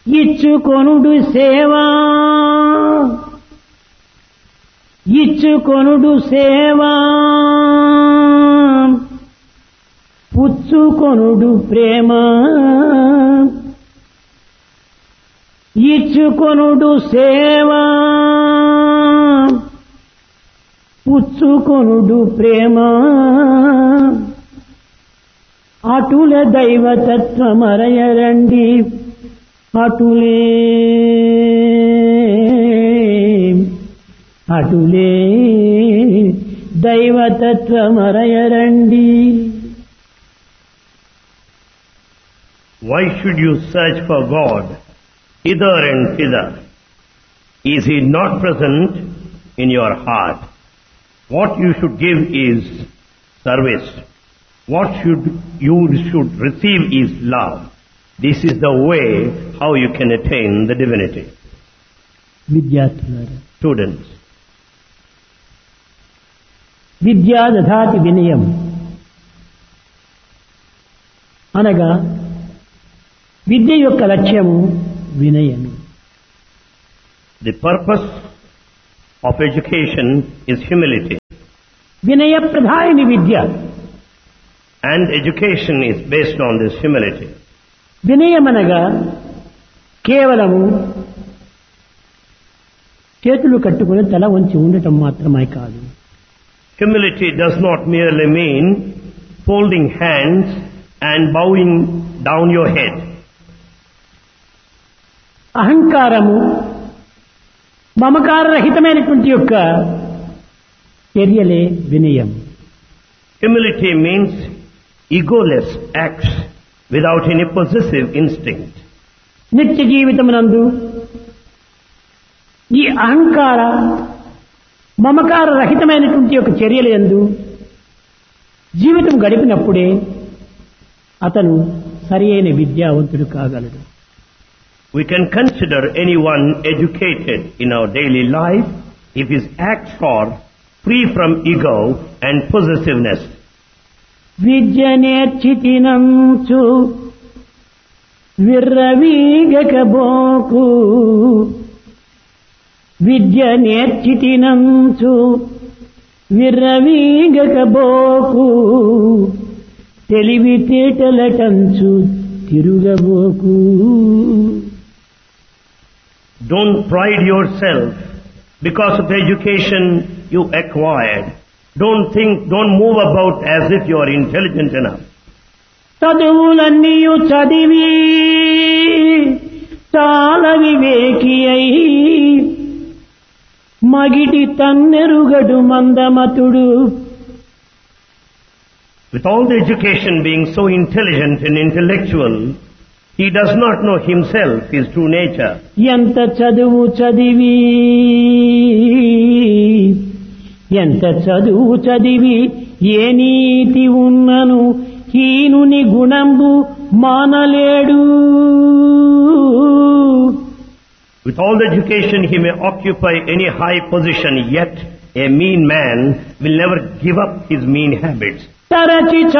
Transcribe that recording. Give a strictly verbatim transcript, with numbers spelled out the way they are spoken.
ఇచ్చుకొనుడు సేవా ఇచ్చుకొనుడు సేవా పుచ్చుకొనుడు ప్రేమ ఇచ్చుకొనుడు సేవా పుచ్చుకొనుడు ప్రేమ అటుల దైవతత్వమరయరండి అటులే అటులే దైవతత్వమరయరండి. Why should you search for God hither and thither? Is He not present in your heart? What you should give is service. What should you should receive is love. This is the way how you can attain the divinity. విద్యార్థులారా, Students, విద్యా దధాతి వినయం అనగా విద్య యొక్క లక్ష్యము వినయము. the purpose of education is humility, వినయ ప్రధాయిని విద్య. and education is based on this humility. వినయమనగా కేవలము చేతులు కట్టుకుని తల వంచి ఉండటం మాత్రమే కాదు. Humility does not merely mean folding hands and bowing down your head. అహంకారము మమకార రహితమైనటువంటి యొక్క చర్యలే వినయం. Humility means egoless acts without any possessive instinct. నిత్య జీవితమునందు ఈ అహంకార మమకార రహితమైనటువంటి యొక్క చర్యల యందు జీవితం గడిపినప్పుడే అతను సరి అయిన విద్యావంతుడు కాగలడు. We can consider anyone educated in our daily life if his acts are free from ego and possessiveness. Vidya నేర్చితినంచు విర్రవీగకబోకు Vidya నేర్చితినంచు విర్రవీగకబోకు తెలివితేటలటంచు తిరుగబోకు. Don't pride yourself because of the education you acquired. Don't think, don't move about as if you are intelligent enough. చదువులన్నీయు చదివి చాలా వివేకి అయి మగిటి తన్నెరుగడు మందమతుడు. With all the education being so intelligent and intellectual, he does not know himself, his true nature. ఎంత చదువు చదివి ఎంత చదువు చదివి ఏ నీతి ఉన్నను హీనుని గుణంబు మానలేడు. With all the education he may occupy any high position, yet a mean man will never give up his mean habits. తరచి